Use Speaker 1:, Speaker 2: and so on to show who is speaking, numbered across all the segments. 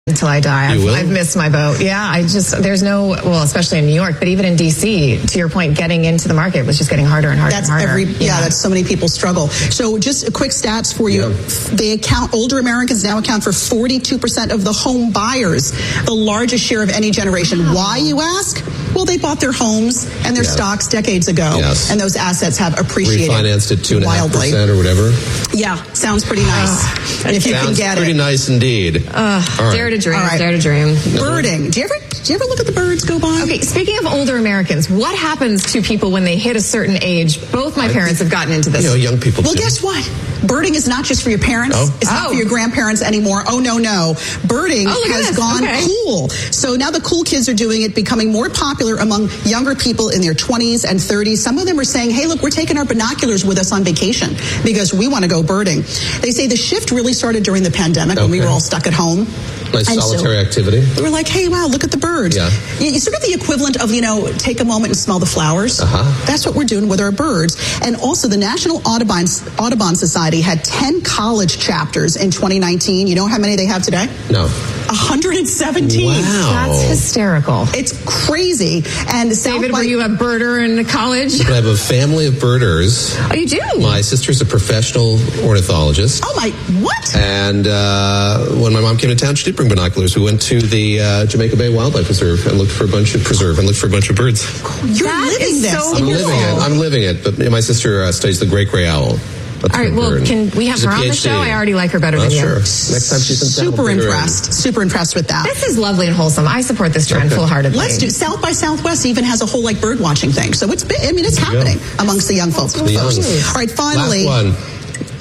Speaker 1: until I die. I've missed my boat. Yeah, there's no, well, especially in New York, but even in DC, to your point, getting into the market was just getting harder and harder and harder.
Speaker 2: That's so many people struggle. So just a quick stats for you. Older Americans now account for 42% of the home buyers, the largest share of any generation. Why, you ask? Well, they bought their homes and their stocks decades ago, and those assets have appreciated.
Speaker 3: Refinanced at 2.5% or whatever.
Speaker 2: Yeah, sounds pretty nice. If you can get it.
Speaker 3: Pretty nice indeed.
Speaker 1: Dare to dream. Dare to dream.
Speaker 2: Birding. Do you ever look at the birds go by?
Speaker 1: Okay, speaking of older Americans, what happens to people when they hit a certain age? Both my parents have gotten into this.
Speaker 3: Young people.
Speaker 2: Well, guess what? Birding is not just for your parents. It's not for your grandparents anymore. Oh, no. Birding has gone cool. So now the cool kids are doing it, becoming more popular among younger people in their 20s and 30s. Some of them are saying, hey, look, we're taking our binoculars with us on vacation because we want to go birding. They say the shift really started during the pandemic when we were all stuck at home.
Speaker 3: Nice solitary activity.
Speaker 2: We're like, hey, wow, look at the birds.
Speaker 3: Yeah.
Speaker 2: It's sort of the equivalent of, take a moment and smell the flowers. That's what we're doing with our birds. And also the National Audubon Society had 10 college chapters in 2019. You know how many they have today?
Speaker 3: No.
Speaker 2: 117.
Speaker 3: Wow.
Speaker 1: That's hysterical.
Speaker 2: It's crazy. And
Speaker 1: David, were you a birder in college?
Speaker 3: I have a family of birders.
Speaker 1: Oh, you do?
Speaker 3: My sister's a professional ornithologist.
Speaker 2: Oh, my, what?
Speaker 3: And when my mom came to town, she did bring binoculars. We went to the Jamaica Bay Wildlife Reserve and looked for a bunch of birds.
Speaker 2: You're living this.
Speaker 1: So
Speaker 3: I'm living it. But my sister studies the great gray owl.
Speaker 1: All right, well, can we have her on the show? I already like her better than you.
Speaker 3: Sure. Next time she's in town,
Speaker 2: Super impressed with that.
Speaker 1: This is lovely and wholesome. I support this trend full-heartedly.
Speaker 2: Let's do South by Southwest even has a whole bird watching thing. So it's happening amongst the young folks. All right, finally.
Speaker 3: Last one.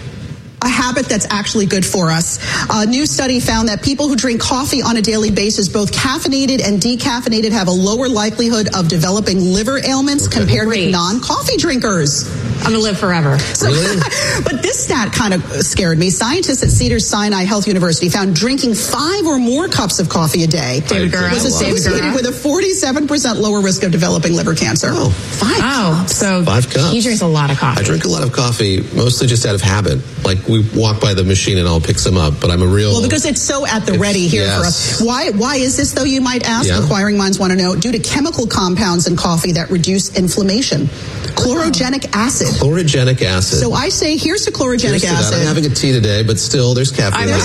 Speaker 2: A habit that's actually good for us. A new study found that people who drink coffee on a daily basis, both caffeinated and decaffeinated, have a lower likelihood of developing liver ailments compared with non-coffee drinkers.
Speaker 1: I'm going to live forever.
Speaker 3: Really?
Speaker 2: But this stat kind of scared me. Scientists at Cedars-Sinai Health University found drinking 5 or more cups of coffee a day was associated with a 47% lower risk of developing liver cancer. 5 cups.
Speaker 1: So
Speaker 3: 5 cups.
Speaker 1: He drinks a lot of coffee.
Speaker 3: I drink a lot of coffee, mostly just out of habit. Like we walk by the machine and I'll pick some up, but I'm a real...
Speaker 2: Well, because it's so at the ready here for us. Why is this, though, you might ask? Inquiring minds want to know. Due to chemical compounds in coffee that reduce inflammation. Chlorogenic acid.
Speaker 3: Chlorogenic acid.
Speaker 2: So I say, here's the chlorogenic acid.
Speaker 3: I'm having a tea today, but still, there's caffeine.
Speaker 1: Here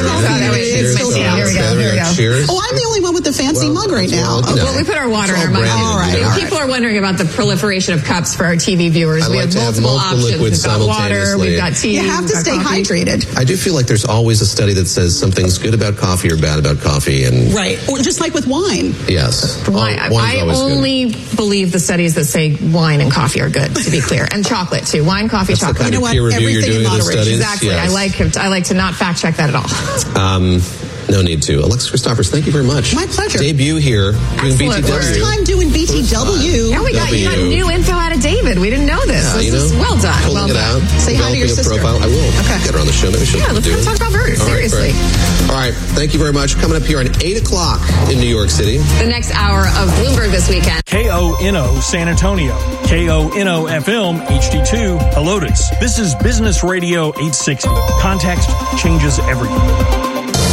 Speaker 1: we go.
Speaker 3: Cheers.
Speaker 2: Oh, I'm the only one with the fancy mug right now.
Speaker 1: Well, we put our water in our mug.
Speaker 2: All right.
Speaker 1: People are wondering about the proliferation of cups for our TV viewers. We have multiple options. We've got water, we've got tea.
Speaker 2: You have to stay hydrated.
Speaker 3: I do feel like there's always a study that says something's good about coffee or bad about coffee.
Speaker 2: Right. Or just like with wine.
Speaker 3: Yes.
Speaker 1: I only believe the studies that say wine and coffee are good, to be clear. And chocolate, too. Wine, coffee, chocolate.
Speaker 3: You know what? Everything in moderation.
Speaker 1: Exactly. Yes. I like to not fact check that at all.
Speaker 3: No need to. Alexis Christophers, thank you very much.
Speaker 2: My pleasure.
Speaker 3: Debut here doing BTW.
Speaker 2: First time doing BTW.
Speaker 1: Yeah, you got new info out of David. We didn't know this. This is well done.
Speaker 3: Pulling it out.
Speaker 2: Say hi to your sister.
Speaker 3: Profile. I will.
Speaker 2: Okay.
Speaker 3: Get her on the show. Maybe she'll do it.
Speaker 1: Let's talk about birds. Seriously.
Speaker 3: All right. Thank you very much. Coming up here at 8 o'clock in New York City.
Speaker 1: The next hour of Bloomberg This Weekend.
Speaker 4: KONO San Antonio. KONO FM HD2 Helotes. This is Business Radio 860. Context changes everything.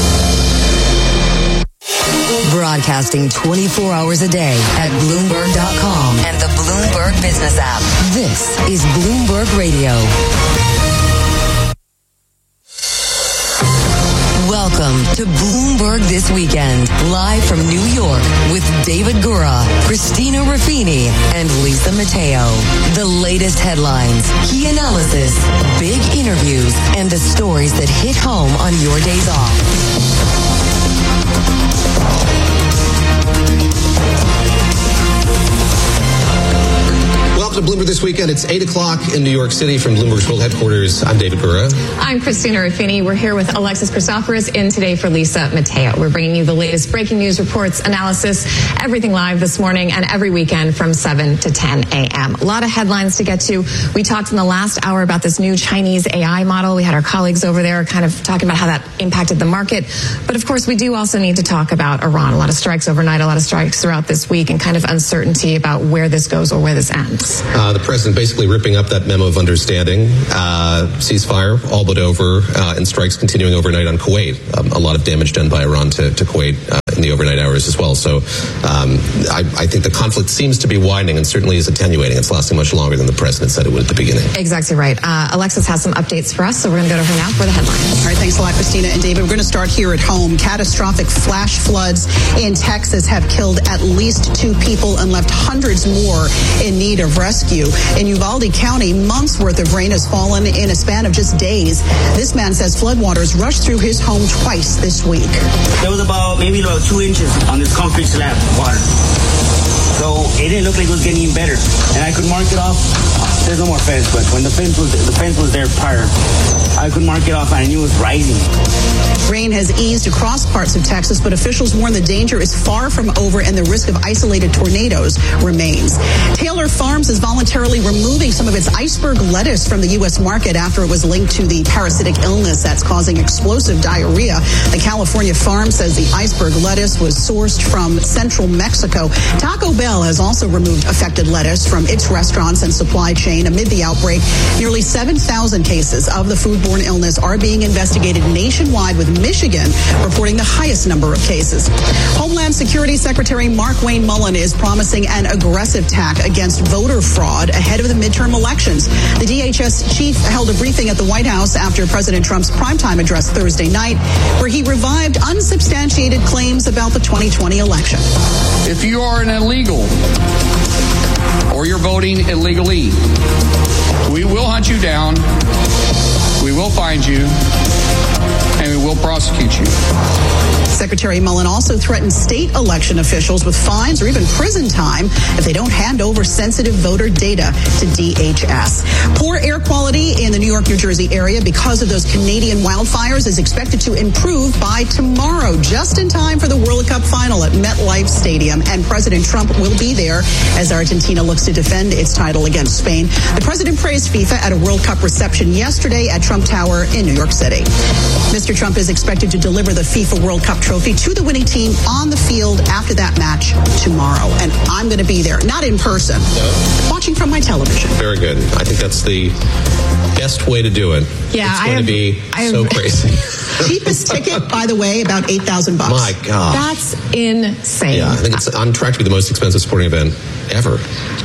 Speaker 5: Broadcasting 24 hours a day at Bloomberg.com and the Bloomberg Business app. This is Bloomberg Radio. Welcome to Bloomberg This Weekend, live from New York with David Gura, Christina Ruffini, and Lisa Mateo. The latest headlines, key analysis, big interviews, and the stories that hit home on your days off.
Speaker 3: Welcome to Bloomberg This Weekend. It's 8 o'clock in New York City from Bloomberg's World Headquarters. I'm David Gura.
Speaker 1: I'm Christina Ruffini. We're here with Alexis Christophers, in today for Lisa Mateo. We're bringing you the latest breaking news, reports, analysis, everything live this morning and every weekend from 7 to 10 a.m. A lot of headlines to get to. We talked in the last hour about this new Chinese AI model. We had our colleagues over there kind of talking about how that impacted the market. But of course, we do also need to talk about Iran. A lot of strikes overnight, a lot of strikes throughout this week, and kind of uncertainty about where this goes or where this ends.
Speaker 3: The president basically ripping up that memo of understanding, ceasefire all but over, and strikes continuing overnight on Kuwait. A lot of damage done by Iran to Kuwait in the overnight hours as well. So I think the conflict seems to be widening and certainly is attenuating. It's lasting much longer than the president said it would at the beginning.
Speaker 1: Exactly right. Alexis has some updates for us, so we're going to go to her now for the headlines.
Speaker 2: All right, thanks a lot, Christina and David. We're going to start here at home. Catastrophic flash floods in Texas have killed at least 2 people and left hundreds more in need of rescue. In Uvalde County, months worth of rain has fallen in a span of just days. This man says floodwaters rushed through his home twice this week.
Speaker 6: There was maybe about 2 inches on this concrete slab of water. So it didn't look like it was getting even better. And I could mark it off. There's no more fence, but when the fence was there prior, I could mark it off and I knew it was rising.
Speaker 2: Rain has eased across parts of Texas, but officials warn the danger is far from over and the risk of isolated tornadoes remains. Taylor Farms is voluntarily removing some of its iceberg lettuce from the U.S. market after it was linked to the parasitic illness that's causing explosive diarrhea. The California farm says the iceberg lettuce was sourced from central Mexico. Taco Bell has also removed affected lettuce from its restaurants and supply chain amid the outbreak. Nearly 7,000 cases of the foodborne illness are being investigated nationwide, with Michigan reporting the highest number of cases. Homeland Security Secretary Markwayne Mullin is promising an aggressive tack against voter fraud ahead of the midterm elections. The DHS chief held a briefing at the White House after President Trump's primetime address Thursday night, where he revived unsubstantiated claims about the 2020 election.
Speaker 7: If you are an illegal or you're voting illegally, we will hunt you down, we will find you, and we will prosecute you.
Speaker 2: Secretary Mullin also threatened state election officials with fines or even prison time if they don't hand over sensitive voter data to DHS. Poor air quality in the New York, New Jersey area because of those Canadian wildfires is expected to improve by tomorrow, just in time for the World Cup final at MetLife Stadium. And President Trump will be there as Argentina looks to defend its title against Spain. The president praised FIFA at a World Cup reception yesterday at Trump Tower in New York City. Mr. Trump is expected to deliver the FIFA World Cup trophy to the winning team on the field after that match tomorrow. And I'm going to be there, not in person, watching from my television.
Speaker 3: Very good. I think that's the best way to do it.
Speaker 1: Yeah,
Speaker 3: it's going to be so crazy.
Speaker 2: Cheapest ticket, by the way, about $8,000.
Speaker 3: My God.
Speaker 1: That's insane.
Speaker 3: Yeah, I think it's on track to be the most expensive sporting event ever.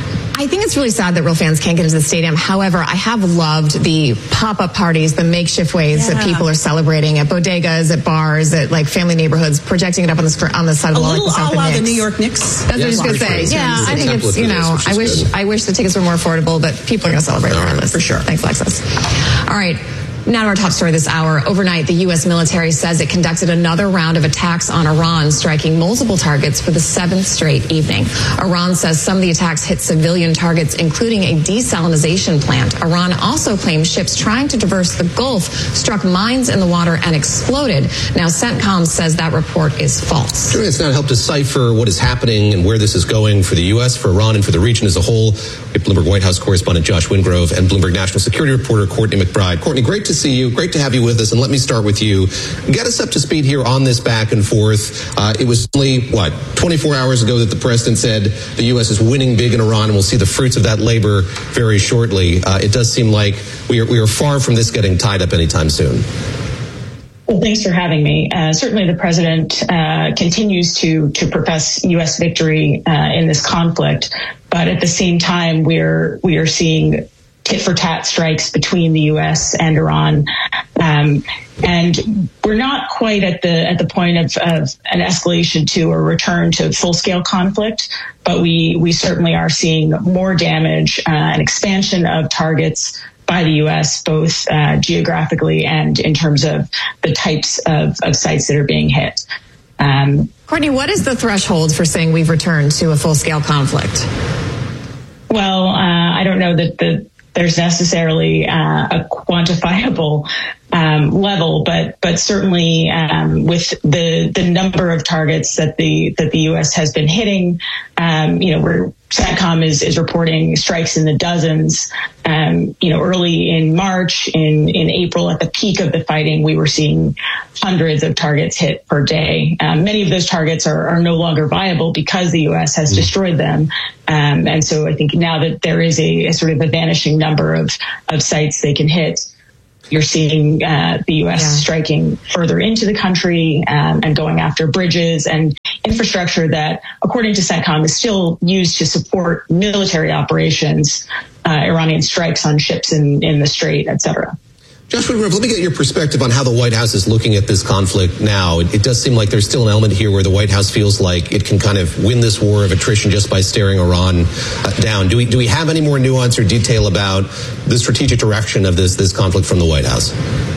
Speaker 1: I think it's really sad that real fans can't get into the stadium. However, I have loved the pop-up parties, the makeshift ways that people are celebrating at bodegas, at bars, at like family neighborhoods, projecting it up on the side of the wall.
Speaker 2: A little like the New York Knicks.
Speaker 1: That's what I was going to say. Yeah, I think it's, I wish the tickets were more affordable, but people are going to celebrate regardless.
Speaker 2: For sure.
Speaker 1: Thanks, Alexis. All right. Now to our top story this hour. Overnight, the U.S. military says it conducted another round of attacks on Iran, striking multiple targets for the 7th straight evening. Iran says some of the attacks hit civilian targets, including a desalination plant. Iran also claims ships trying to traverse the Gulf struck mines in the water and exploded. Now, CENTCOM says that report is false.
Speaker 3: Sure, it's not helped decipher what is happening and where this is going for the U.S., for Iran, and for the region as a whole. We have Bloomberg White House correspondent Josh Wingrove and Bloomberg National Security reporter Courtney McBride. Courtney, great to see you. Great to have you with us. And let me start with you. Get us up to speed here on this back and forth. It was only, 24 hours ago that the president said the U.S. is winning big in Iran, and we'll see the fruits of that labor very shortly. It does seem like we are far from this getting tied up anytime soon.
Speaker 8: Well, thanks for having me. Certainly the president continues to profess U.S. victory in this conflict, but at the same time, we are seeing tit-for-tat strikes between the U.S. and Iran, and we're not quite at the point of an escalation to or return to full-scale conflict, but we certainly are seeing more damage, an expansion of targets by the U.S., both geographically and in terms of the types of sites that are being hit.
Speaker 1: Courtney, what is the threshold for saying we've returned to a full-scale conflict?
Speaker 8: Well, I don't know that there's necessarily a quantifiable level, but certainly with the number of targets that the U.S. has been hitting, where CENTCOM is reporting strikes in the dozens. Early in March, in April, at the peak of the fighting, we were seeing hundreds of targets hit per day. Many of those targets are no longer viable because the U.S. has destroyed them. And so I think now that there is a sort of a vanishing number of sites they can hit, you're seeing the U.S. striking further into the country and going after bridges and infrastructure that, according to CENTCOM, is still used to support military operations, Iranian strikes on ships in the Strait, et cetera.
Speaker 3: Josh Wingrove, let me get your perspective on how the White House is looking at this conflict now. It does seem like there's still an element here where the White House feels like it can kind of win this war of attrition just by staring Iran down. Do we have any more nuance or detail about the strategic direction of this conflict from the White House?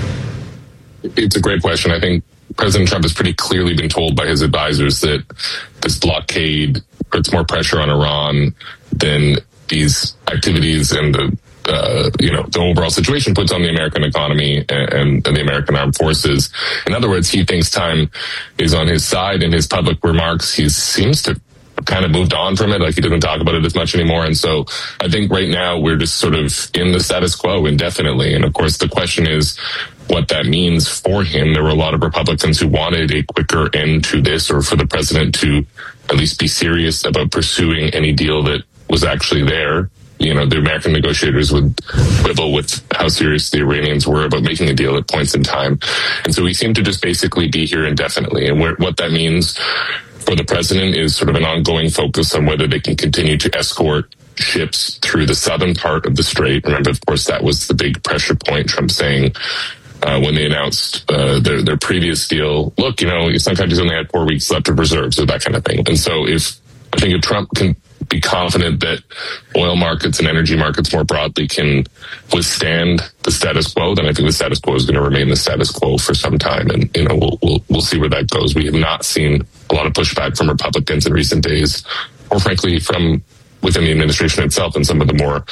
Speaker 9: It's a great question. I think President Trump has pretty clearly been told by his advisors that this blockade puts more pressure on Iran than these activities and the overall situation puts on the American economy and the American armed forces. In other words, he thinks time is on his side. In his public remarks, he seems to kind of moved on from it, like he doesn't talk about it as much anymore. And so I think right now we're just sort of in the status quo indefinitely. And of course, the question is what that means for him. There were a lot of Republicans who wanted a quicker end to this, or for the president to at least be serious about pursuing any deal that was actually there. The American negotiators would quibble with how serious the Iranians were about making a deal at points in time. And so we seem to just basically be here indefinitely. And what that means for the president is sort of an ongoing focus on whether they can continue to escort ships through the southern part of the Strait. Remember, of course, that was the big pressure point, Trump saying when they announced their previous deal, look, some countries only had 4 weeks left of reserves, or that kind of thing. And so if Trump can be confident that oil markets and energy markets more broadly can withstand the status quo, then I think the status quo is going to remain the status quo for some time. And, we'll see where that goes. We have not seen a lot of pushback from Republicans in recent days, or frankly from within the administration itself and some of the more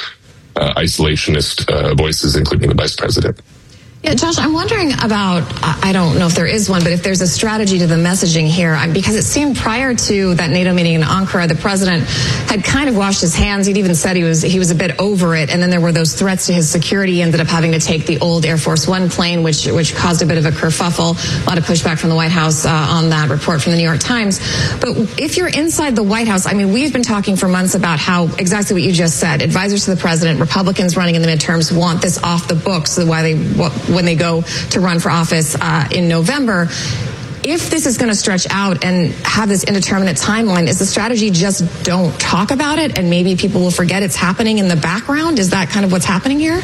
Speaker 9: isolationist voices, including the vice president.
Speaker 1: Yeah, Josh, I'm wondering about, I don't know if there is one, but if there's a strategy to the messaging here, because it seemed prior to that NATO meeting in Ankara, the president had kind of washed his hands. He'd even said he was a bit over it. And then there were those threats to his security. He ended up having to take the old Air Force One plane, which caused a bit of a kerfuffle. A lot of pushback from the White House on that report from the New York Times. But if you're inside the White House, we've been talking for months about how exactly what you just said. Advisors to the president, Republicans running in the midterms want this off the books, when they go to run for office in November. If this is going to stretch out and have this indeterminate timeline, is the strategy just don't talk about it and maybe people will forget it's happening in the background? Is that kind of what's happening here?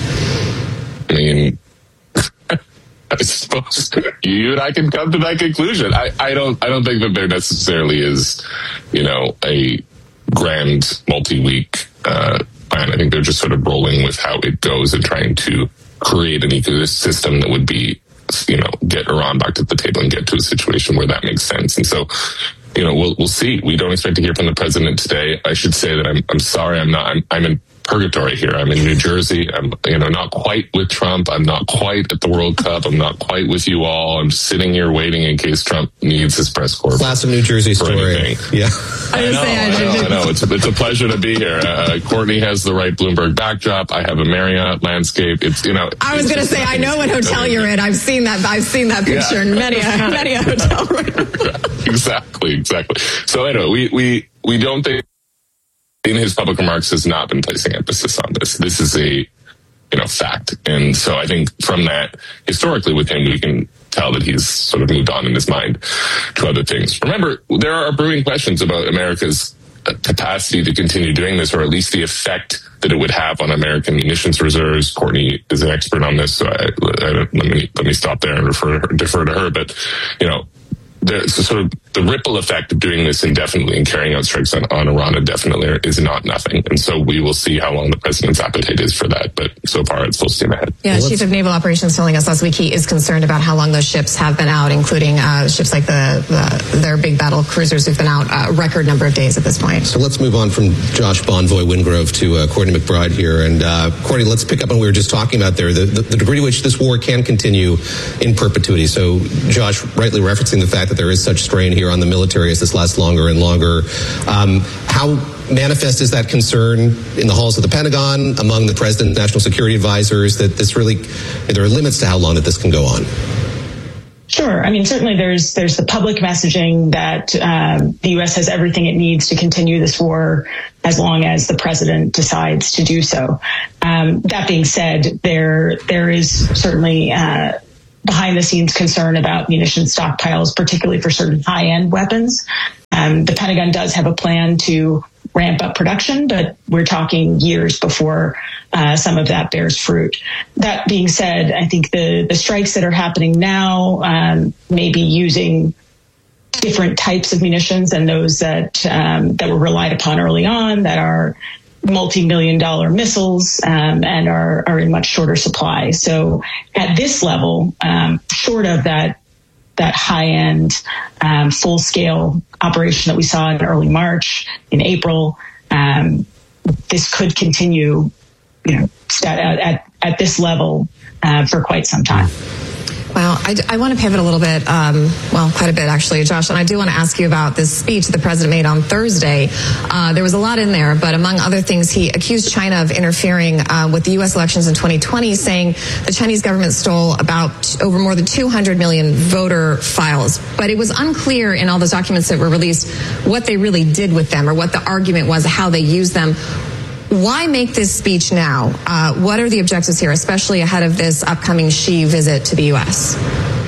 Speaker 9: I suppose you and I can come to that conclusion. I don't think that there necessarily is, a grand multi-week plan. I think they're just sort of rolling with how it goes and trying to create an ecosystem that would be, get Iran back to the table and get to a situation where that makes sense. And so, we'll see. We don't expect to hear from the president today. I should say that I'm sorry. I'm in purgatory here. I'm in New Jersey. I'm, not quite with Trump. I'm not quite at the World Cup. I'm not quite with you all. I'm sitting here waiting in case Trump needs his press corps.
Speaker 3: Classic New Jersey story.
Speaker 9: Anything. Yeah. I know. It's a pleasure to be here. Courtney has the right Bloomberg backdrop. I have a Marriott landscape. I
Speaker 1: was going to say, I know what hotel you're in. I've seen that picture in many a hotel room.
Speaker 9: Exactly. So anyway, we don't think, in his public remarks, has not been placing emphasis on this. This is a, fact. And so I think from that, historically with him, we can tell that he's sort of moved on in his mind to other things. Remember, there are brewing questions about America's capacity to continue doing this, or at least the effect that it would have on American munitions reserves. Courtney is an expert on this, so let me stop there and defer to her. But, there's sort of the ripple effect of doing this indefinitely and carrying out strikes on Iran indefinitely is not nothing. And so we will see how long the president's appetite is for that. But so far, it's full steam ahead.
Speaker 1: Yeah, Chief of Naval Operations telling us last week he is concerned about how long those ships have been out, including ships like their big battle cruisers who've been out a record number of days at this point.
Speaker 3: So let's move on from Josh Bonvoy Wingrove to Courtney McBride here. And Courtney, let's pick up on what we were just talking about there, the degree to which this war can continue in perpetuity. So Josh rightly referencing the fact that there is such strain here on the military as this lasts longer and longer. How manifest is that concern in the halls of the Pentagon, among the president's national security advisors, that this really, there are limits to how long that this can go on?
Speaker 8: Sure. I mean, certainly there's the public messaging that the U.S. has everything it needs to continue this war as long as the president decides to do so. That being said, there is certainly behind the scenes concern about munition stockpiles, particularly for certain high-end weapons. The Pentagon does have a plan to ramp up production, but we're talking years before some of that bears fruit. That being said, I think the strikes that are happening now may be using different types of munitions than those that were relied upon early on, that are multi-million-dollar missiles and are in much shorter supply. So at this level, short of that high-end full-scale operation that we saw in early March, in April, this could continue, at this level for quite some time.
Speaker 1: Well, I want to pivot a little bit, quite a bit actually, Josh, and I do want to ask you about this speech the president made on Thursday. There was a lot in there, but among other things, he accused China of interfering with the U.S. elections in 2020, saying the Chinese government stole over more than 200 million voter files. But it was unclear in all those documents that were released what they really did with them or what the argument was, how they used them. Why make this speech now? What are the objectives here, especially ahead of this upcoming Xi visit to the U.S.?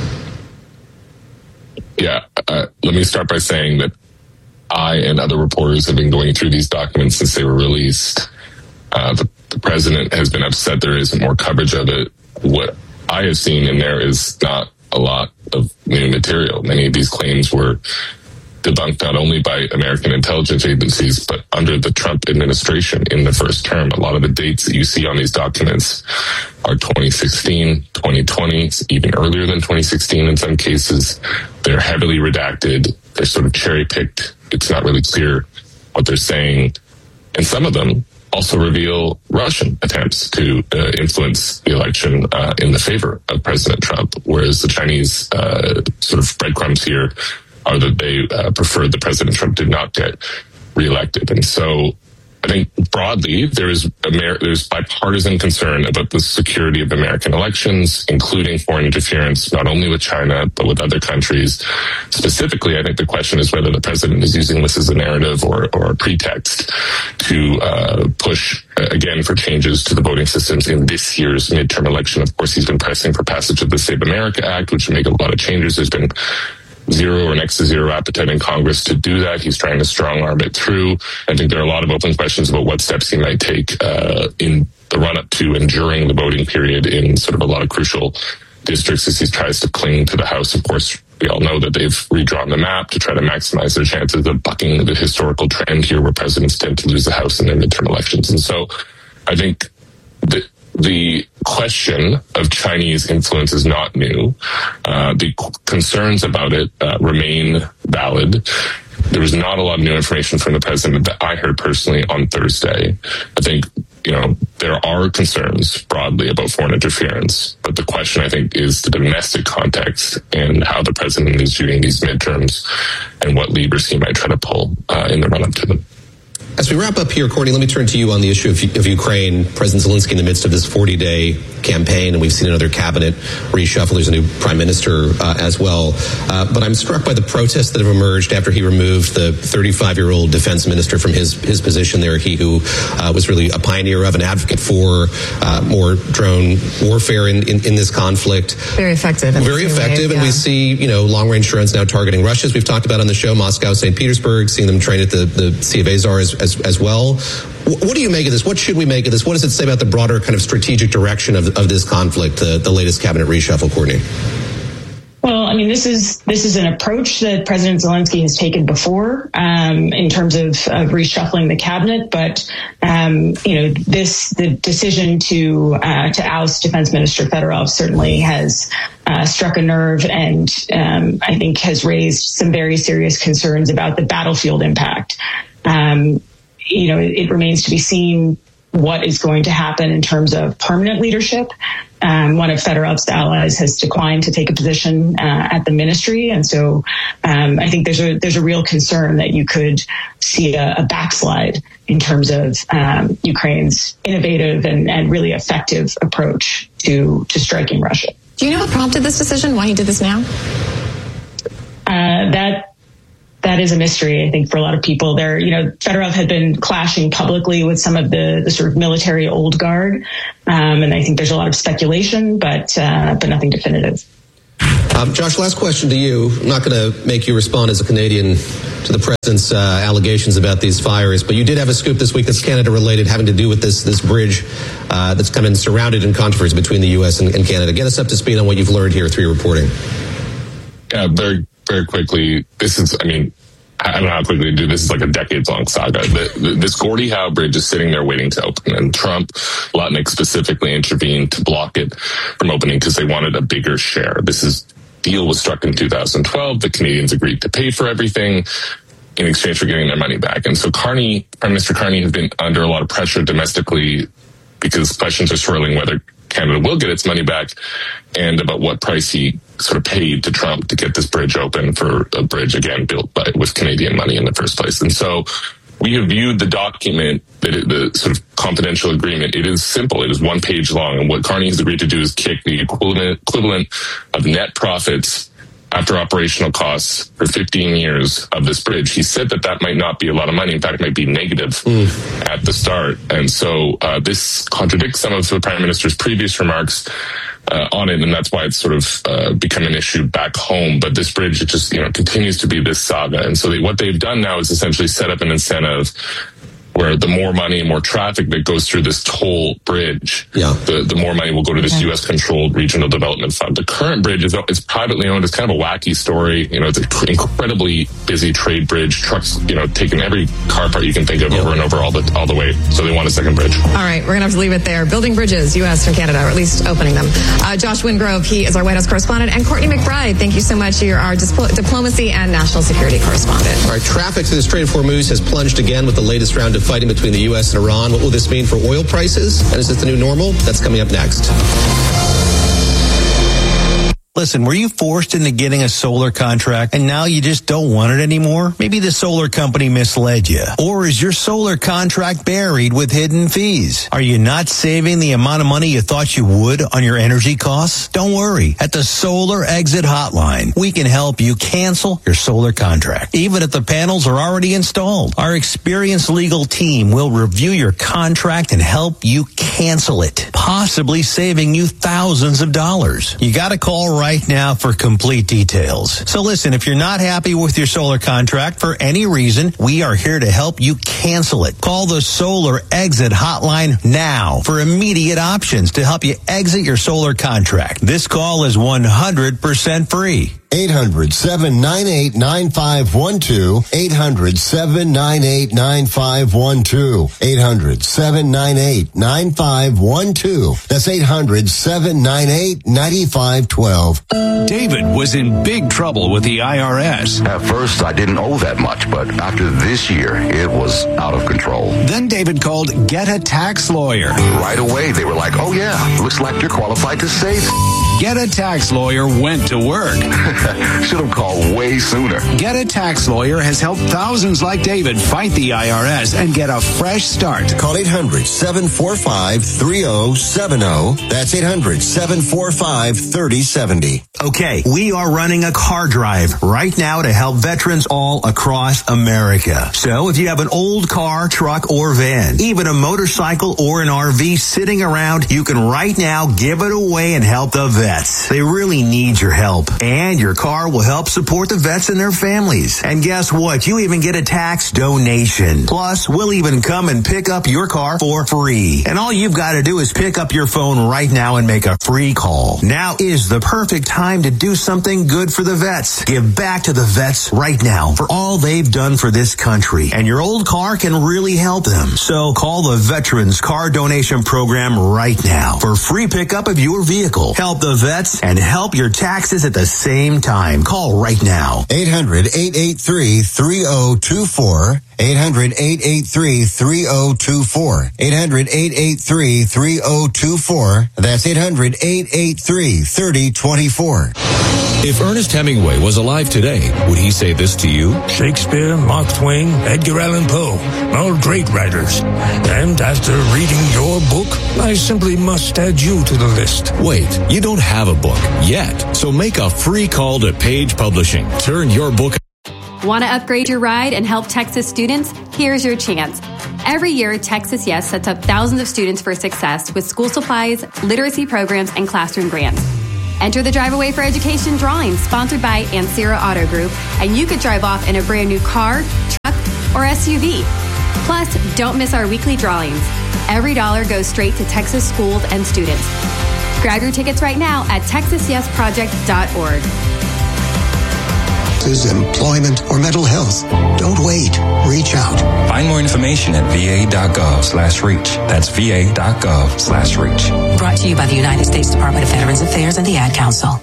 Speaker 9: Yeah, let me start by saying that I and other reporters have been going through these documents since they were released. The president has been upset there isn't more coverage of it. What I have seen in there is not a lot of new material. Many of these claims were debunked not only by American intelligence agencies, but under the Trump administration in the first term. A lot of the dates that you see on these documents are 2016, 2020, even earlier than 2016 in some cases. They're heavily redacted. They're sort of cherry-picked. It's not really clear what they're saying. And some of them also reveal Russian attempts to influence the election in the favor of President Trump, whereas the Chinese sort of breadcrumbs here are that they preferred that President Trump did not get reelected. And so I think broadly there's bipartisan concern about the security of American elections, including foreign interference, not only with China, but with other countries. Specifically, I think the question is whether the president is using this as a narrative or a pretext to push, again, for changes to the voting systems in this year's midterm election. Of course, he's been pressing for passage of the Save America Act, which would make a lot of changes. There's been zero or next to zero appetite in Congress to do that. He's trying to strong arm it through. I think there are a lot of open questions about what steps he might take in the run-up to and during the voting period in sort of a lot of crucial districts as he tries to cling to the House. Of course, we all know that they've redrawn the map to try to maximize their chances of bucking the historical trend here where presidents tend to lose the House in their midterm elections. And so I think the question of Chinese influence is not new. The concerns about it remain valid. There was not a lot of new information from the president that I heard personally on Thursday. I think, there are concerns broadly about foreign interference, but the question, I think, is the domestic context and how the president is viewing these midterms and what levers he might try to pull in the run-up to them.
Speaker 3: As we wrap up here, Courtney, let me turn to you on the issue of Ukraine. President Zelensky in the midst of this 40-day campaign, and we've seen another cabinet reshuffle. There's a new prime minister as well. But I'm struck by the protests that have emerged after he removed the 35-year-old defense minister from his position there. He who was really a pioneer of an advocate for more drone warfare in this conflict.
Speaker 1: Very effective.
Speaker 3: Very effective. And we see, long-range drones now targeting Russia, as we've talked about on the show, Moscow, St. Petersburg, seeing them train at the Sea of Azov as well. What do you make of this? What should we make of this? What does it say about the broader kind of strategic direction of this conflict, the latest cabinet reshuffle, Courtney?
Speaker 8: Well, I mean, this is an approach that President Zelensky has taken before in terms of reshuffling the cabinet. But the decision to oust Defense Minister Fedorov certainly has struck a nerve, and I think has raised some very serious concerns about the battlefield impact. It remains to be seen what is going to happen in terms of permanent leadership. One of Fedorov's allies has declined to take a position at the ministry, and so I think there's a real concern that you could see a backslide in terms of Ukraine's innovative and really effective approach to striking Russia.
Speaker 1: Do you know what prompted this decision? Why he did this now?
Speaker 8: That is a mystery, I think, for a lot of people. Fedorov had been clashing publicly with some of the sort of military old guard, and I think there's a lot of speculation, but nothing definitive.
Speaker 3: Josh, last question to you. I'm not going to make you respond as a Canadian to the president's allegations about these fires, but you did have a scoop this week that's Canada-related, having to do with this bridge that's kind of surrounded in controversy between the U.S. and Canada. Get us up to speed on what you've learned here through your reporting.
Speaker 9: Yeah, very, very quickly. I don't know how quickly to do this. Is like a decades-long saga. This Gordie Howe Bridge is sitting there waiting to open, and Trump, Lutnick specifically, intervened to block it from opening because they wanted a bigger share. Deal was struck in 2012. The Canadians agreed to pay for everything in exchange for getting their money back. And so Prime Minister Carney has been under a lot of pressure domestically because questions are swirling whether Canada will get its money back and about what price he sort of paid to Trump to get this bridge open, for a bridge, again, built with Canadian money in the first place. And so we have viewed the document, the sort of confidential agreement. It is simple. It is one page long. And what Carney has agreed to do is kick the equivalent of net profits after operational costs for 15 years of this bridge. He said that might not be a lot of money. In fact, it might be negative at the start. And so this contradicts some of the Prime Minister's previous remarks on it, and that's why it's sort of become an issue back home. But this bridge, it just continues to be this saga. And so what they've done now is essentially set up an incentive where the more money and more traffic that goes through this toll bridge, the more money will go to this U.S.-controlled regional development fund. The current bridge is privately owned. It's kind of a wacky story. It's an incredibly busy trade bridge. Trucks, taking every car part you can think of over and over all the way. So they want a second bridge.
Speaker 1: All right, we're going to have to leave it there. Building bridges, U.S. and Canada, or at least opening them. Josh Wingrove, he is our White House correspondent, and Courtney McBride, thank you so much. You're our diplomacy and national security correspondent.
Speaker 3: All right, traffic through the Strait of Hormuz has plunged again with the latest round of fighting between the U.S. and Iran. What will this mean for oil prices? And is this the new normal? That's coming up next.
Speaker 10: Listen, were you forced into getting a solar contract and now you just don't want it anymore? Maybe the solar company misled you. Or is your solar contract buried with hidden fees? Are you not saving the amount of money you thought you would on your energy costs? Don't worry. At the Solar Exit Hotline, we can help you cancel your solar contract, even if the panels are already installed. Our experienced legal team will review your contract and help you cancel it, possibly saving you thousands of dollars. You got to call right now for complete details. So listen, if you're not happy with your solar contract for any reason, we are here to help you cancel it. Call the Solar Exit Hotline now for immediate options to help you exit your solar contract. This call is 100% free.
Speaker 11: 800-798-9512. 800-798-9512. 800-798-9512. That's 800-798-9512.
Speaker 12: David was in big trouble with the IRS.
Speaker 13: At first, I didn't owe that much, but after this year, it was out of control.
Speaker 12: Then David called Get a Tax Lawyer.
Speaker 13: Right away, they were like, oh yeah, looks like you're qualified to save.
Speaker 12: Get a Tax Lawyer went to work.
Speaker 13: Should have called way sooner.
Speaker 12: Get a Tax Lawyer has helped thousands like David fight the IRS and get a fresh start.
Speaker 11: Call 800-745-3070. That's 800-745-3070.
Speaker 10: Okay, we are running a car drive right now to help veterans all across America. So if you have an old car, truck, or van, even a motorcycle or an RV sitting around, you can right now give it away and help the vets. vets. They really need your help. And your car will help support the vets and their families. And guess what? You even get a tax donation. Plus, we'll even come and pick up your car for free. And all you've got to do is pick up your phone right now and make a free call. Now is the perfect time to do something good for the vets. Give back to the vets right now for all they've done for this country. And your old car can really help them. So call the Veterans Car Donation Program right now for free pickup of your vehicle. Help the vets and help your taxes at the same time. Call right now.
Speaker 11: 800-883-3024. 800-883-3024. 800-883-3024. That's 800-883-3024.
Speaker 14: If Ernest Hemingway was alive today, would he say this to you?
Speaker 15: Shakespeare, Mark Twain, Edgar Allan Poe, all great writers. And after reading your book, I simply must add you to the list.
Speaker 14: Wait, you don't have a book yet. So make a free call to Page Publishing. Turn your book.
Speaker 16: Want to upgrade your ride and help Texas students? Here's your chance. Every year, Texas Yes sets up thousands of students for success with school supplies, literacy programs, and classroom grants. Enter the Drive Away for Education drawing sponsored by Ancira Auto Group, and you could drive off in a brand new car, truck, or SUV. Plus, don't miss our weekly drawings. Every dollar goes straight to Texas schools and students. Grab your tickets right now at texasyesproject.org.
Speaker 17: Employment, or mental health. Don't wait. Reach out.
Speaker 18: Find more information at va.gov/reach. That's va.gov/reach.
Speaker 19: Brought to you by the United States Department of Veterans Affairs and the Ad Council.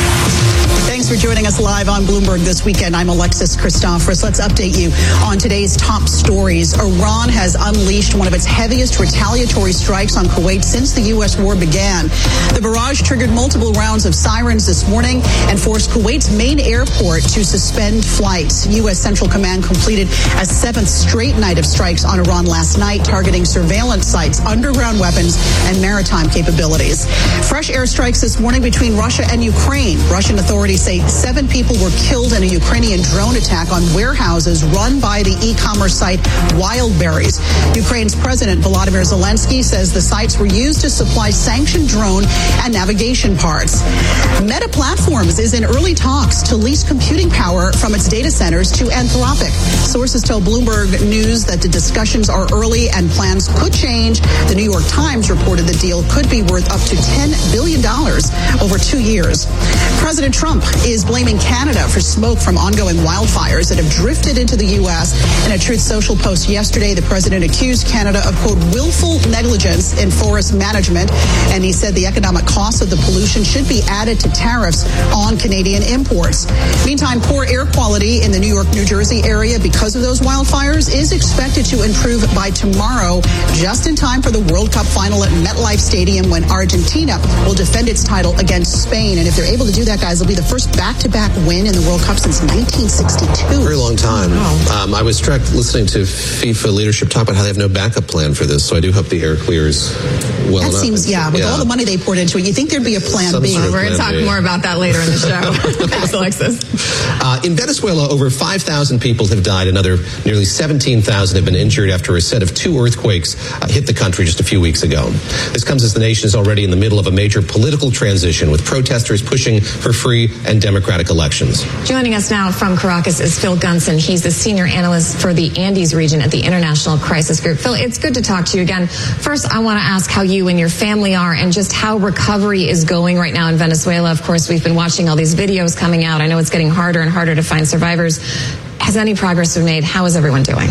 Speaker 2: Thanks for joining us live on Bloomberg This Weekend. I'm Alexis Christoforous. Let's update you on today's top stories. Iran has unleashed one of its heaviest retaliatory strikes on Kuwait since the U.S. war began. The barrage triggered multiple rounds of sirens this morning and forced Kuwait's main airport to suspend flights. U.S. Central Command completed a 7th straight night of strikes on Iran last night, targeting surveillance sites, underground weapons, and maritime capabilities. Fresh airstrikes this morning between Russia and Ukraine. Russian authorities say 7 people were killed in a Ukrainian drone attack on warehouses run by the e-commerce site Wildberries. Ukraine's President Volodymyr Zelensky says the sites were used to supply sanctioned drone and navigation parts. Meta Platforms is in early talks to lease computing power from its data centers to Anthropic. Sources tell Bloomberg News that the discussions are early and plans could change. The New York Times reported the deal could be worth up to $10 billion over 2 years. President Trump is blaming Canada for smoke from ongoing wildfires that have drifted into the U.S. In a Truth Social post yesterday, the president accused Canada of, quote, willful negligence in forest management, and he said the economic cost of the pollution should be added to tariffs on Canadian imports. Meantime, poor air quality in the New York, New Jersey area because of those wildfires is expected to improve by tomorrow, just in time for the World Cup final at MetLife Stadium when Argentina will defend its title against Spain. And if they're able to do that, guys, it'll be the first back-to-back win in the World Cup since 1962.
Speaker 3: Very long time. I was struck listening to FIFA leadership talk about how they have no backup plan for this, so I do hope the air clears well enough.
Speaker 2: That seems, with all the money they poured into it, you think there'd be a plan B.
Speaker 1: We're going to talk more about that later in the show. Thanks, Alexis.
Speaker 3: In Venezuela, over 5,000 people have died. Another nearly 17,000 have been injured after a set of 2 earthquakes hit the country just a few weeks ago. This comes as the nation is already in the middle of a major political transition, with protesters pushing for free and democratic elections.
Speaker 1: Joining us now from Caracas is Phil Gunson. He's the senior analyst for the Andes region at the International Crisis Group. Phil, it's good to talk to you again. First, I want to ask how you and your family are and just how recovery is going right now in Venezuela. Of course, we've been watching all these videos coming out. I know it's getting harder and harder to find survivors. Has any progress been made? How is everyone doing?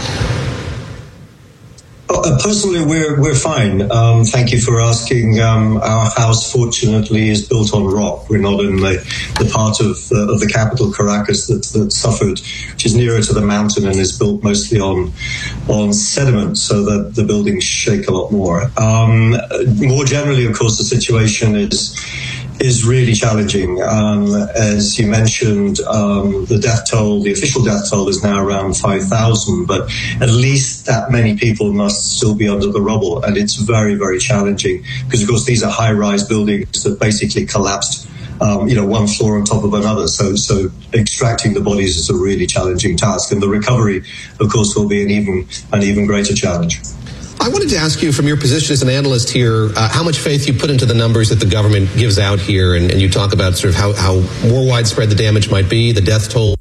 Speaker 20: Personally, we're fine. Thank you for asking. Our house, fortunately, is built on rock. We're not in the part of the capital, Caracas, that suffered, which is nearer to the mountain and is built mostly on sediment, so that the buildings shake a lot more. More generally, of course, the situation is really challenging. As you mentioned, the official death toll is now around 5,000, but at least that many people must still be under the rubble. And it's very, very challenging because, of course, these are high-rise buildings that basically collapsed, one floor on top of another. So extracting the bodies is a really challenging task. And the recovery, of course, will be an even greater challenge.
Speaker 3: I wanted to ask you, from your position as an analyst here, how much faith you put into the numbers that the government gives out here, and you talk about sort of how more widespread the damage might be, the death toll.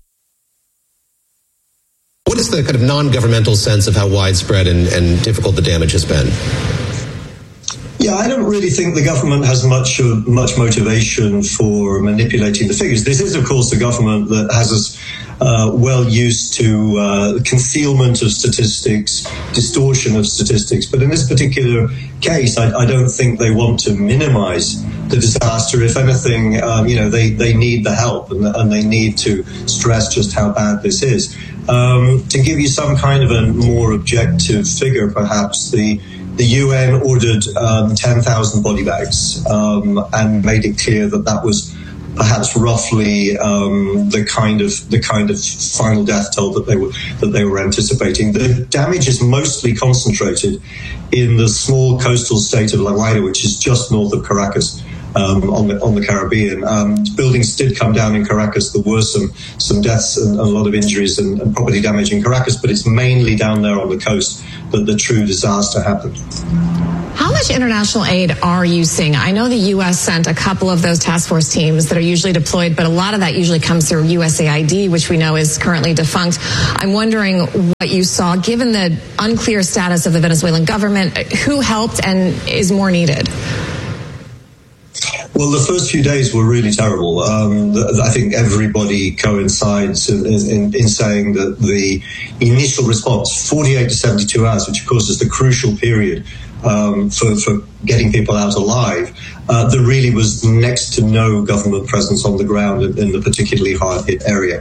Speaker 3: What is the kind of non-governmental sense of how widespread and difficult the damage has been?
Speaker 20: Yeah, I don't really think the government has much motivation for manipulating the figures. This is, of course, a government that has us well used to concealment of statistics, distortion of statistics. But in this particular case, I don't think they want to minimize the disaster. If anything, they need the help and they need to stress just how bad this is. To give you some kind of a more objective figure, perhaps, the UN ordered 10,000 body bags and made it clear that was perhaps roughly the kind of final death toll that they were anticipating. The damage is mostly concentrated in the small coastal state of La Guaira, which is just north of Caracas. On the Caribbean. Buildings did come down in Caracas. There were some deaths and a lot of injuries and property damage in Caracas, but it's mainly down there on the coast that the true disaster happened.
Speaker 1: How much international aid are you seeing? I know the U.S. sent a couple of those task force teams that are usually deployed, but a lot of that usually comes through USAID, which we know is currently defunct. I'm wondering what you saw, given the unclear status of the Venezuelan government, who helped and is more needed?
Speaker 20: Well, the first few days were really terrible. I think everybody coincides in saying that the initial response, 48 to 72 hours, which of course is the crucial period for getting people out alive, there really was next to no government presence on the ground in the particularly hard-hit area.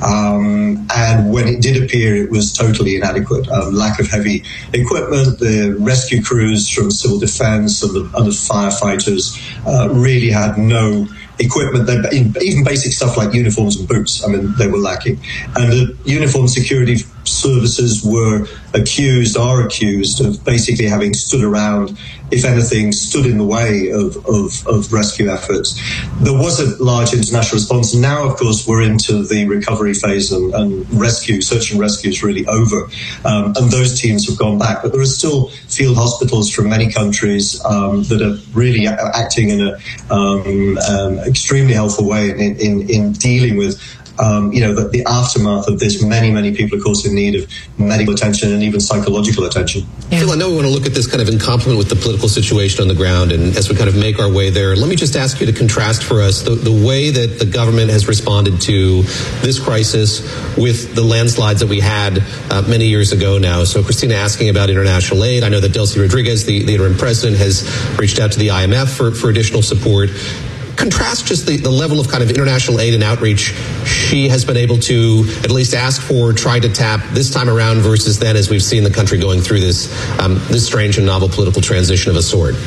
Speaker 20: And when it did appear, it was totally inadequate. Lack of heavy equipment, the rescue crews from civil defense and the firefighters really had no equipment. Even basic stuff like uniforms and boots, they were lacking. And the uniform security services are accused of basically having stood around, if anything, stood in the way of rescue efforts. There was a large international response. Now, of course, we're into the recovery phase and search and rescue is really over. And those teams have gone back. But there are still field hospitals from many countries that are really acting in an extremely helpful way in dealing with the aftermath of this. Many people, of course, in need of medical attention and even psychological attention.
Speaker 3: Yeah. Phil, I know we want to look at this kind of in complement with the political situation on the ground, and as we kind of make our way there, let me just ask you to contrast for us the way that the government has responded to this crisis with the landslides that we had many years ago now. So Christina asking about international aid. I know that Delcy Rodriguez, the interim president, has reached out to the IMF for additional support. Contrast just the level of kind of international aid and outreach she has been able to at least ask for, try to tap this time around versus then, as we've seen the country going through this strange and novel political transition of a sort.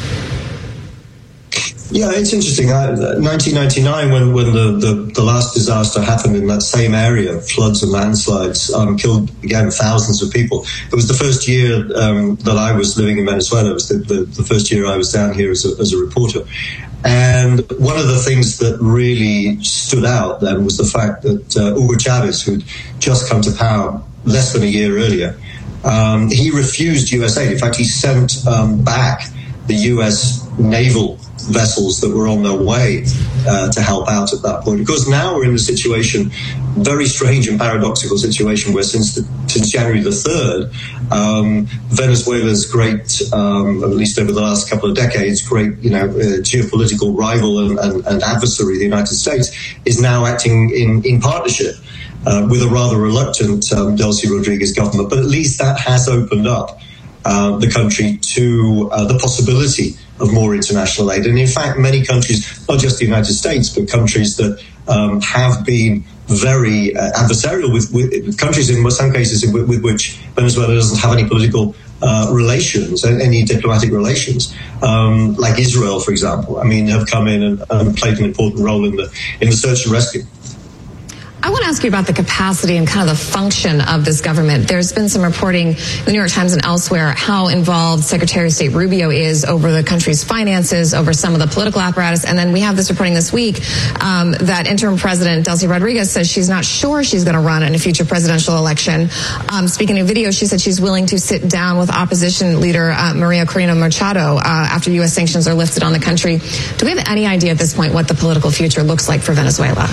Speaker 20: Yeah, it's interesting. 1999, when the last disaster happened in that same area, floods and landslides killed, again, thousands of people. It was the first year that I was living in Venezuela. It was the first year I was down here as a reporter. And one of the things that really stood out then was the fact that Hugo Chavez, who'd just come to power less than a year earlier, he refused US aid. In fact, he sent back the US naval vessels that were on their way to help out at that point. Because now we're in a situation, very strange and paradoxical situation, where since January the 3rd, Venezuela's great, at least over the last couple of decades, great geopolitical rival and adversary, the United States, is now acting in partnership with a rather reluctant Delcy Rodriguez government. But at least that has opened up the country to the possibility of more international aid. And in fact, many countries, not just the United States, but countries that have been very adversarial with countries, in some cases, with which Venezuela doesn't have any political relations, any diplomatic relations, like Israel, for example, have come in and played an important role in the search and rescue.
Speaker 1: I I want to ask you about the capacity and kind of the function of this government. There's been some reporting in the New York Times and elsewhere how involved Secretary of State Rubio is over the country's finances, over some of the political apparatus. And then we have this reporting this week that interim President Delcy Rodriguez says she's not sure she's going to run in a future presidential election. Speaking of video, she said she's willing to sit down with opposition leader Maria Corina Machado after U.S. sanctions are lifted on the country. Do we have any idea at this point what the political future looks like for Venezuela?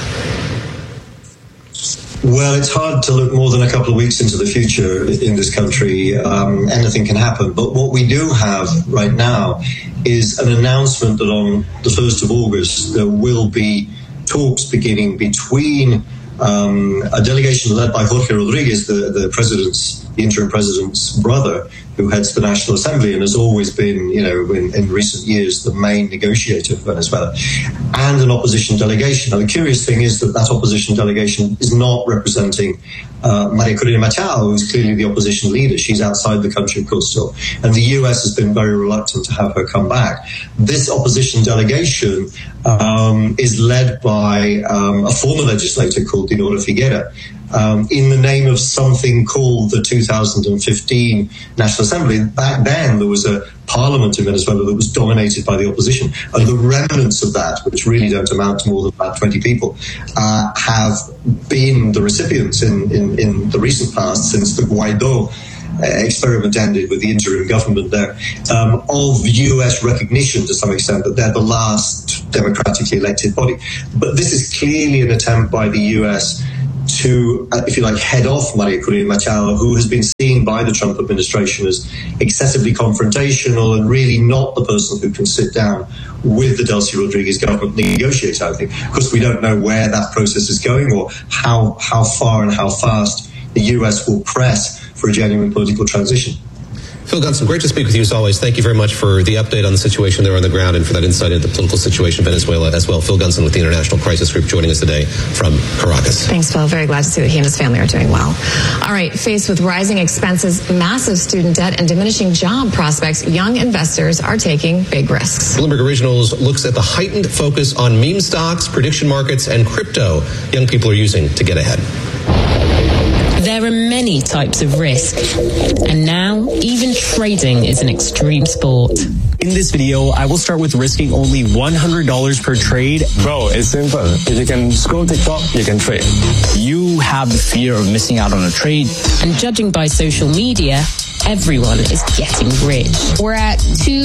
Speaker 20: Well, it's hard to look more than a couple of weeks into the future in this country. Anything can happen. But what we do have right now is an announcement that on the 1st of August, there will be talks beginning between a delegation led by Jorge Rodriguez, the interim president's brother, who heads the National Assembly and has always been, in recent years, the main negotiator for Venezuela, and an opposition delegation. Now, the curious thing is that opposition delegation is not representing Maria Corina Machado, who's clearly the opposition leader. She's outside the country, of course, still. And the U.S. has been very reluctant to have her come back. This opposition delegation is led by a former legislator called Dinora Figuera, in the name of something called the 2015 National Assembly. Back then, there was a parliament in Venezuela that was dominated by the opposition. And the remnants of that, which really don't amount to more than about 20 people, have been the recipients in the recent past, since the Guaido experiment ended with the interim government there, of U.S. recognition to some extent that they're the last democratically elected body. But this is clearly an attempt by the U.S. to, if you like, head off Maria Corina Machado, who has been seen by the Trump administration as excessively confrontational and really not the person who can sit down with the Delcy Rodriguez government negotiate, I think. Of course, we don't know where that process is going or how far and how fast the U.S. will press for a genuine political transition.
Speaker 3: Phil Gunson, great to speak with you as always. Thank you very much for the update on the situation there on the ground and for that insight into the political situation in Venezuela as well. Phil Gunson with the International Crisis Group joining us today from Caracas.
Speaker 1: Thanks, Phil. Very glad to see that he and his family are doing well. All right, faced with rising expenses, massive student debt, and diminishing job prospects, young investors are taking big risks.
Speaker 3: Bloomberg Originals looks at the heightened focus on meme stocks, prediction markets, and crypto young people are using to get ahead.
Speaker 21: There are many types of risk, and now even trading is an extreme sport.
Speaker 22: In this video, I will start with risking only $100 per trade.
Speaker 23: Bro, it's simple. If you can scroll TikTok, you can trade.
Speaker 22: You have the fear of missing out on a trade.
Speaker 21: And judging by social media, everyone is getting rich.
Speaker 24: We're at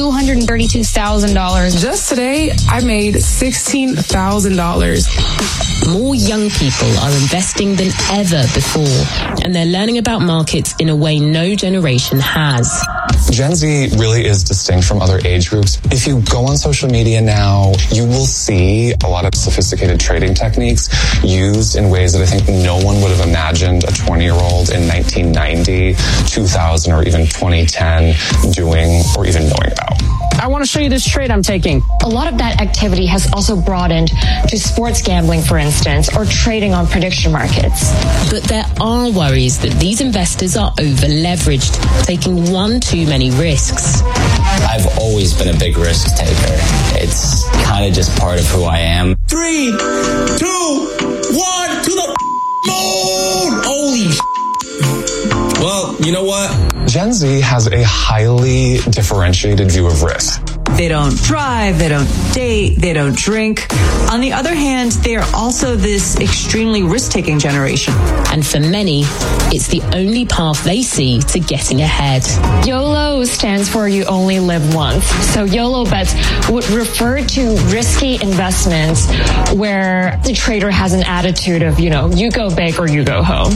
Speaker 24: $232,000.
Speaker 25: Just today, I made $16,000.
Speaker 21: More young people are investing than ever before, and they're learning about markets in a way no generation has.
Speaker 18: Gen Z really is distinct from other age groups. If you go on social media now, you will see a lot of sophisticated trading techniques used in ways that I think no one would have imagined a 20-year-old in 1990, 2000, or even 2010 doing or even knowing about.
Speaker 26: I want to show you this trade I'm taking.
Speaker 27: A lot of that activity has also broadened to sports gambling, for instance, or trading on prediction markets.
Speaker 21: But there are worries that these investors are over-leveraged, taking one too many risks.
Speaker 28: I've always been a big risk taker. It's kind of just part of who I am.
Speaker 29: 3, 2, 1, to the moon! Holy Well, you know what?
Speaker 18: Gen Z has a highly differentiated view of risk.
Speaker 30: They don't drive, they don't date, they don't drink. On the other hand, they are also this extremely risk-taking generation.
Speaker 21: And for many, it's the only path they see to getting ahead.
Speaker 27: YOLO stands for you only live once. So YOLO bets would refer to risky investments where the trader has an attitude of, you go big or you go home.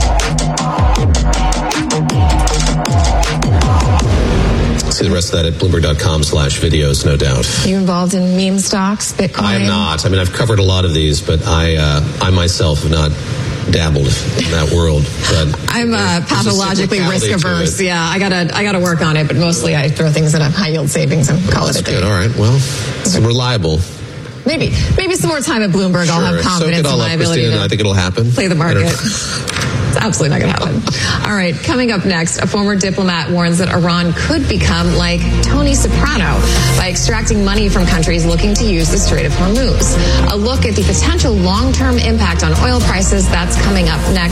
Speaker 3: See the rest of that at Bloomberg.com/videos, no doubt.
Speaker 1: You involved in meme stocks, Bitcoin?
Speaker 3: I'm not. I mean, I've covered a lot of these, but I myself have not dabbled in that world. But
Speaker 1: I'm pathologically risk averse. Yeah, I gotta work on it, but mostly I throw things in a high yield savings and call it a day.
Speaker 3: Good. All right. Well, it's reliable.
Speaker 1: Maybe some more time at Bloomberg. Sure. I'll have confidence in my ability to
Speaker 3: I think it'll happen.
Speaker 1: Play the market. It's absolutely not going to happen. All right, coming up next, a former diplomat warns that Iran could become like Tony Soprano by extracting money from countries looking to use the Strait of Hormuz. A look at the potential long-term impact on oil prices, that's coming up next.